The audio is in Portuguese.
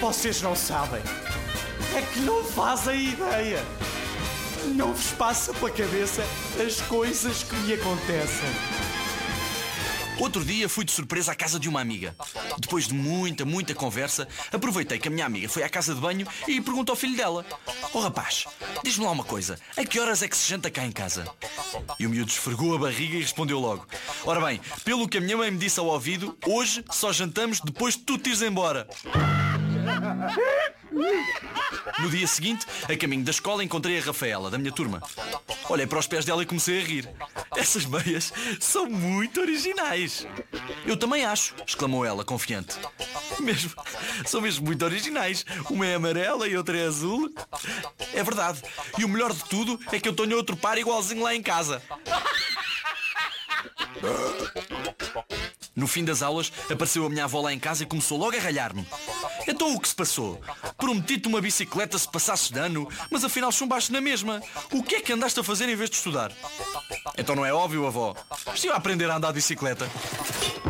Vocês não sabem. É que não fazem ideia. Não vos passa pela cabeça as coisas que me acontecem. Outro dia fui de surpresa à casa de uma amiga. Depois de muita conversa, aproveitei que a minha amiga foi à casa de banho e perguntou ao filho dela: "Oh rapaz, diz-me lá uma coisa, a que horas é que se janta cá em casa?" E o miúdo esfregou a barriga e respondeu logo: "Ora bem, pelo que a minha mãe me disse ao ouvido, hoje só jantamos depois de tu te ires embora." No dia seguinte, a caminho da escola, encontrei a Rafaela, da minha turma. Olhei para os pés dela e comecei a rir. "Essas meias são muito originais." "Eu também acho", exclamou ela, confiante. São mesmo muito originais. Uma é amarela e outra é azul." "É verdade. E o melhor de tudo é que eu tenho outro par igualzinho lá em casa." No fim das aulas, apareceu a minha avó lá em casa e começou logo a ralhar-me. "Então o que se passou? Prometi-te uma bicicleta se passasses de ano, mas afinal chumbaste na mesma. O que é que andaste a fazer em vez de estudar?" "Então não é óbvio, avó. Estive a aprender a andar de bicicleta."